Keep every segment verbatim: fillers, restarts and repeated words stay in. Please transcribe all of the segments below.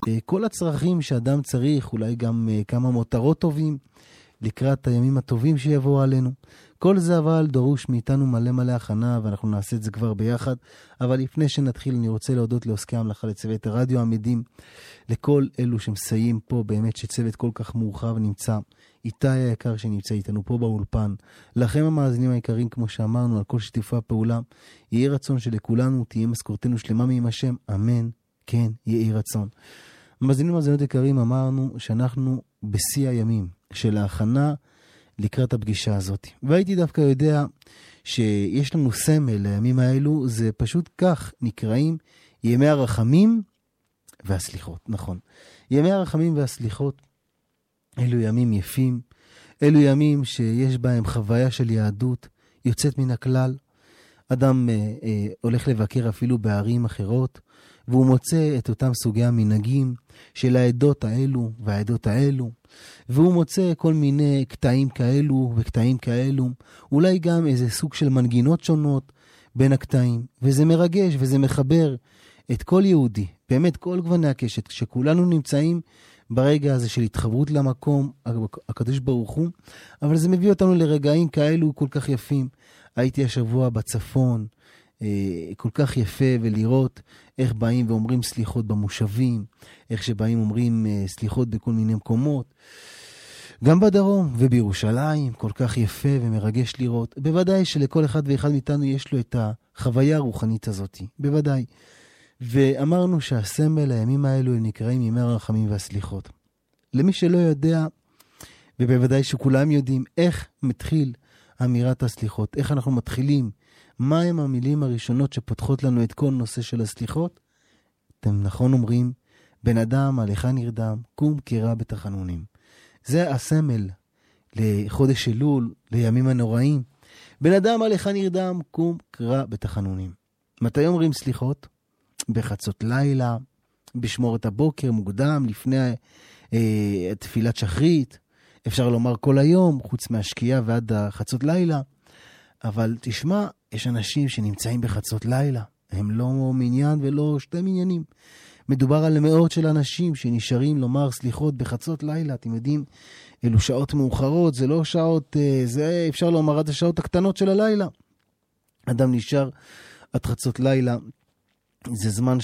כל הצרכים שאדם צריך, אולי גם כמה מותרות טובים, לקראת הימים הטובים שיבואו עלינו. כל זה אבל דרוש מאיתנו מלא מלא הכנה, ואנחנו נעשה את זה כבר ביחד. אבל לפני שנתחיל, אני רוצה להודות לעוסקי המלאכה, לצוות הרדיו עמידים, לכל אלו שמסייעים פה, באמת שצוות כל כך מורחב נמצא, איתי היקר שנמצא איתנו פה באולפן, לכם המאזינים היקרים, כמו שאמרנו, על כל שיתופי הפעולה, יהי רצון שלכולנו תהיה משכורתנו שלמה מעם השם, אמן, כן, יהי רצון. מאזינים ומאזינות יקרים, אמרנו שאנחנו בשיא הימים של ההכנה לקראת הפגישה הזאת. והייתי דווקא יודע שיש לנו סמל לימים האלו, זה פשוט כך נקראים ימי הרחמים והסליחות, נכון. ימי הרחמים והסליחות, אלו ימים יפים, אלו ימים שיש בהם חוויה של יהדות יוצאת מן הכלל. אדם אה, אה, הולך לבקר אפילו בערים אחרות, והוא מוצא את אותם סוגי המנהגים של העדות האלו והעדות האלו, והוא מוצא כל מיני קטעים כאלו וקטעים כאלו, אולי גם איזה סוג של מנגינות שונות בין הקטעים, וזה מרגש וזה מחבר את כל יהודי, באמת כל גווני הקשת, שכולנו נמצאים ברגע הזה של התחברות למקום הקדוש ברוך הוא, אבל זה מביא אותנו לרגעים כאלו כל כך יפים. הייתי השבוע בצפון, כל כך יפה, ולראות איך באים ואומרים סליחות במושבים, איך שבאים אומרים סליחות בכל מיני מקומות, גם בדרום ובירושלים, כל כך יפה ומרגש לראות. בוודאי שלכל אחד ואחד מאיתנו יש לו את החוויה הרוחנית הזאת, בוודאי. ואמרנו שהסמל הימים האלו הם נקראים ימי הרחמים והסליחות. למי שלא יודע, ובוודאי שכולם יודעים איך מתחיל אמירת הסליחות, איך אנחנו מתחילים, מה הם המילים הראשונות שפותחות לנו את כל נושא של הסליחות? אתם נכון אומרים, בן אדם עליך נרדם, קום קרא בתחנונים. זה הסמל לחודש אלול, לימים הנוראים. בן אדם עליך נרדם, קום קרא בתחנונים. מתי אומרים סליחות? בחצות לילה, בשמורת הבוקר, מוקדם, לפני אה, תפילת שחרית. אפשר לומר כל היום, חוץ מהשקיעה ועד חצות לילה. אבל תשמע, יש אנשים שנמצאים בחצות לילה. הם לא מניין ולא שתי מניינים. מדובר על מאות של אנשים שנשארים לומר סליחות בחצות לילה. אתם יודעים, אלו שעות מאוחרות, זה לא שעות, זה אפשר לומר עד השעות הקטנות של הלילה. אדם נשאר עד חצות לילה. זה זמן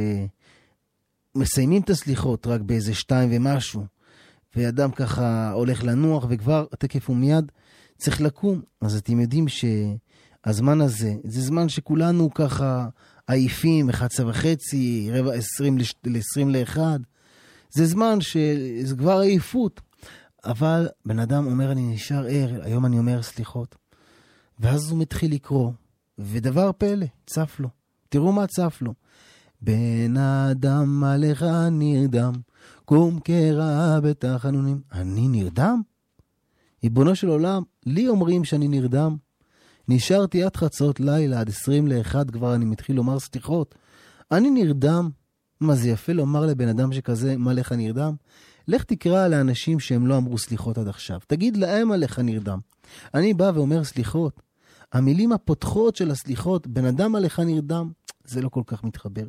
שמסיימים את הסליחות רק באיזה שתיים ומשהו. ואדם ככה הולך לנוח וכבר תקף ומיד צריך לקום. אז אתם יודעים שהזמן הזה, זה זמן שכולנו ככה עייפים, אחת עשרה וחצי, רבע עשרים לעשרים לאחד. זה זמן שזה כבר עייפות. אבל בן אדם אומר, אני נשאר ער, היום אני אומר סליחות. ואז הוא מתחיל לקרוא, ודבר פלא, צף לו. תראו מה צף לו. בן אדם עליך נרדם, קום קרא בתחנונים. אני נרדם? ריבונו של עולם, לי אומרים שאני נרדם. נשארתי עד חצות לילה, עד עשרים לאחד כבר אני מתחיל לומר סליחות. אני נרדם? מה זה יפה לומר לבן אדם שכזה, מה לך נרדם? לך תקרא לאנשים שהם לא אמרו סליחות עד עכשיו. תגיד להם עליך נרדם. אני בא ואומר סליחות. המילים הפותחות של הסליחות, בן אדם עליך נרדם, זה לא כל כך מתחבר.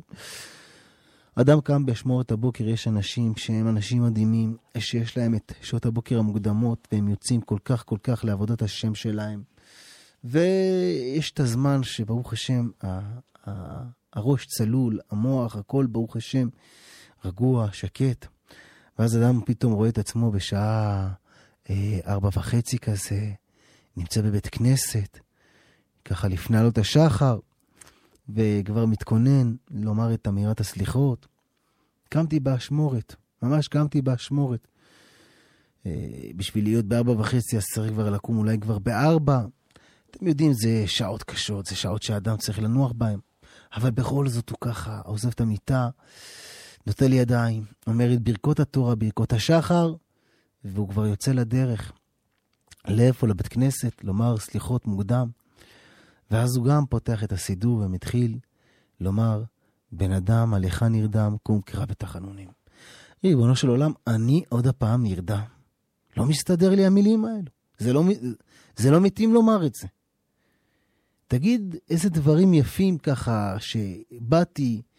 אדם קם בשמורת הבוקר, יש אנשים שהם אנשים מדהימים, שיש להם את שעות הבוקר המוקדמות, והם יוצאים כל כך כל כך לעבודת השם שלהם. ויש את הזמן שברוך השם, הראש צלול, המוח, הכל ברוך השם, רגוע, שקט. ואז אדם פתאום רואה את עצמו בשעה אה, ארבע וחצי כזה, נמצא בבית כנסת, ככה לפני עלות השחר, וכבר מתכונן לומר את אמירת הסליחות. קמתי באשמורת, ממש קמתי באשמורת. אה, בשביל להיות בארבע וחצי, אז צריך כבר לקום אולי כבר בארבע. אתם יודעים, זה שעות קשות, זה שעות שאדם צריך לנוח בהם. אבל בכל זאת הוא ככה עוזב את המיטה, נוטל ידיים, אומר את ברכות התורה, ברכות השחר, והוא כבר יוצא לדרך. לאיפה? לבית כנסת, לומר סליחות מוקדם. ואז הוא גם פותח את הסידור ומתחיל לומר, בן אדם עליך נרדם, קום קרא בתחנונים. ריבונו של עולם, אני עוד הפעם נרדם. לא מסתדר לי המילים האלו. זה לא, זה לא מתאים לומר את זה. תגיד איזה דברים יפים ככה שבאתי